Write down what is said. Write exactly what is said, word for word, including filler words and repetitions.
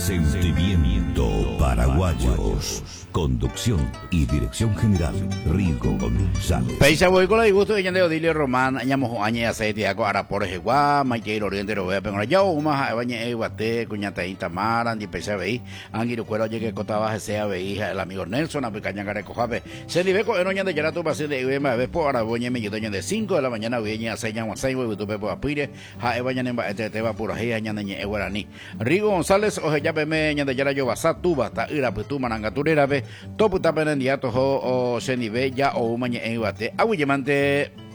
Sentimiento Paraguayos. Conducción y dirección general, Rigo González. Peisa voy con la disgusto de Yandeo Dilio Román, añamos añe aceite aco arapores igual, maite oriente lo vea, pero ya uma bañe iguate, cuñata Tamara, andi peisa veí, anguiro cuero llegue cotaba sea veí, el amigo Nelson, a pecaña careco jabe. Se libeco en oña de yarato pase de ema ve por araboñe me yo de cinco de la mañana viña seña wasai we tu pepo apire, ha e baña nemba este te va pura he aña de guarani. Rigo González o ya peme ña de yara yo basa tu basta ira putu manangaturera be topu tapen diato ho o senive ya o mañe iguate. Aguillemante